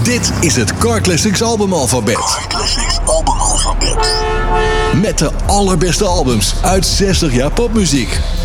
Dit is het Car Classics albumalfabet. Met de allerbeste albums uit 60 jaar popmuziek.